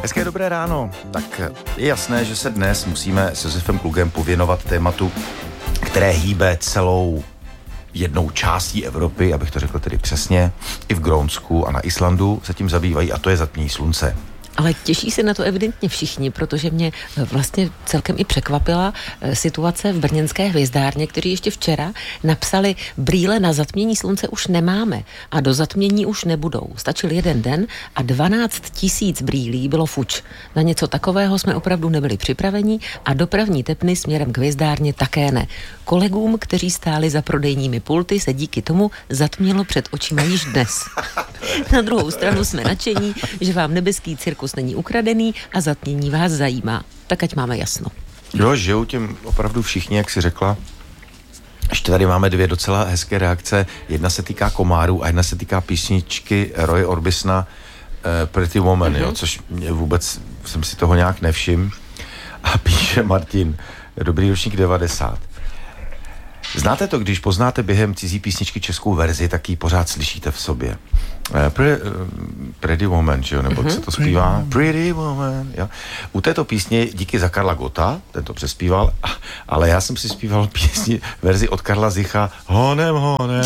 Hezké dobré ráno. Tak je jasné, že se dnes musíme s Josefem Klugem pověnovat tématu, které hýbe celou jednou částí Evropy, abych to řekl tedy přesně. I v Grónsku a na Islandu se tím zabývají, a to je zatmění slunce. Ale těší se na to evidentně všichni, protože mě vlastně celkem i překvapila situace v brněnské hvězdárně, kteří ještě včera napsali: brýle na zatmění slunce už nemáme a do zatmění už nebudou. Stačil jeden den a 12 000 brýlí bylo fuč. Na něco takového jsme opravdu nebyli připraveni a dopravní tepny směrem k hvězdárně také ne. Kolegům, kteří stáli za prodejními pulty, se díky tomu zatmělo před očima již dnes. Na druhou stranu jsme nadšení, že vám nebeský cirkus není ukradený a zatmění vás zajímá. Tak ať máme jasno. Jo, žijou tím opravdu všichni, jak si řekla. Ještě tady máme dvě docela hezké reakce. Jedna se týká komárů a jedna se týká písničky Roye Orbisona Pretty Woman, jo, což mě vůbec jsem si toho nějak nevšiml. A píše Martin, dobrý ročník 90. Znáte to, když poznáte během cizí písničky českou verzi, tak ji pořád slyšíte v sobě. Pretty Woman, že jo, nebo co to zpívá? Pretty Woman, jo. U této písně díky za Karla Gotta, ten to přespíval, ale já jsem si zpíval verzi od Karla Zicha Honem,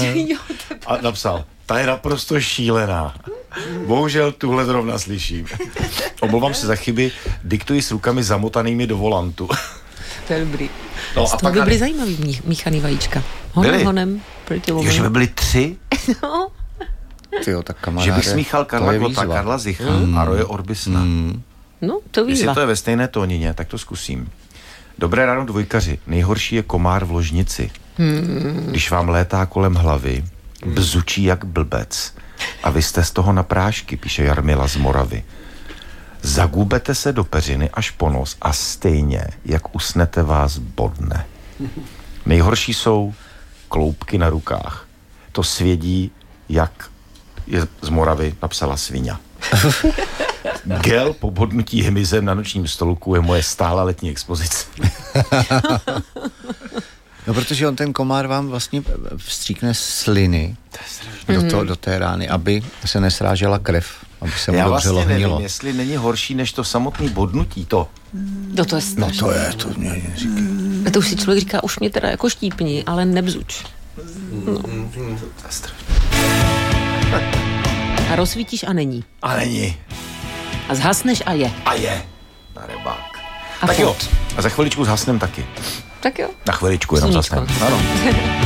a napsal, ta je naprosto šílená. Bohužel tuhle zrovna slyším. Omlouvám se za chyby, diktuji s rukami zamotanými do volantu. To je dobrý. No, z toho by byly zajímavý míchaný vajíčka. Honem, Pretty Woman. Jo, že by byly 3? No. Tyjo, tak kamaráde, že bych smíchal Karla Gotta, Karla Zicha a Roye Orbisona. No, to výzva. Jestli to je ve stejné tónině, tak to zkusím. Dobré ráno, dvojkaři. Nejhorší je komár v ložnici. Když vám létá kolem hlavy, bzučí jak blbec a vy jste z toho na prášky, píše Jarmila z Moravy. Zagubete se do peřiny až po nos a stejně, jak usnete, vás bodne. Nejhorší jsou kloubky na rukách. To svědí, jak je z Moravy napsala sviňa. Gel po bodnutí hmyzem na nočním stolku je moje stála letní expozice. No, protože on ten komár vám vlastně vstříkne sliny do té rány, aby se nesrážela krev, aby se mu dobře lohnilo. Já vlastně nevím, jestli není horší než to samotné bodnutí, to. No to je strašné. No to mě říká. A to už si člověk říká, už mě teda jako štípni, ale nebzuč. No. To je strašné. A rozsvítíš a není. A není. A zhasneš a je. A je. Na rybák. A tak jo. A za chviličku zhasnem taky. Tak jo. Na chviličku jenom zhasnem. Ano.